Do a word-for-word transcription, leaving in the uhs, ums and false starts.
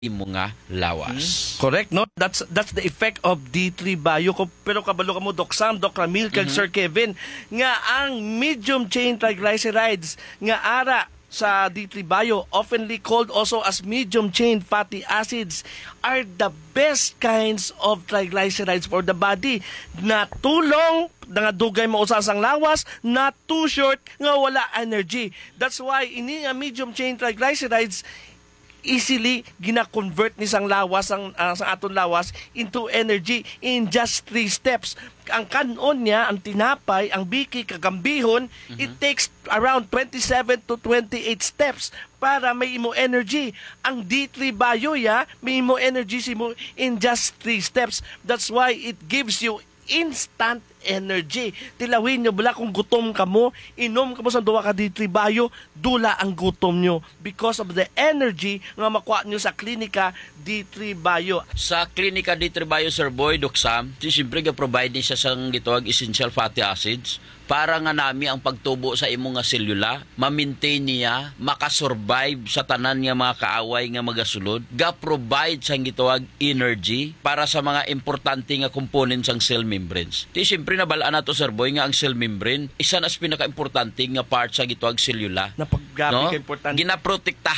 imo nga lawas. Correct, no? That's that's the effect of D three bio. Ko- Pero kabalo ka mo, Doc Sam, Doc Ramil, kag Sir Kevin, nga ang medium chain triglycerides nga ara sa D three bio, oftenly called also as medium chain fatty acids, are the best kinds of triglycerides for the body. Na tulong nga dugay mo usasang lawas, not too short nga wala energy. That's why ini nga medium chain triglycerides easily gina-convert ni sang lawas ang uh, sa aton lawas into energy in just three steps. Ang kanon niya, ang tinapay, ang biki, kagambihon, mm-hmm. it takes around twenty-seven to twenty-eight steps para may imo energy. Ang D three bio ya, may imo energy simo in just three steps. That's why it gives you instant energy. Tilawin nyo bala kung gutom ka mo, inom ka mo sa duwa ka D three bio, dula ang gutom nyo because of the energy nga makuha nyo sa klinika D three bio. Sa klinika D three bio, Sir Boy, Doc Sam, siyempre ga-provide ni siya sang gitawag essential fatty acids para nga nami ang pagtubo sa imo nga selula, ma-maintain niya, makasurvive sa tanan nga mga kaaway nga magasulod, ga-provide sang gitawag energy para sa mga importante nga components sang cell membranes. Ti siyempre nabalaan nato, Sir Boy, nga ang cell membrane isa na sa pinaka-importante nga part sa gitawag selula. Napaggabi no? ka importante. Ginaprotektahan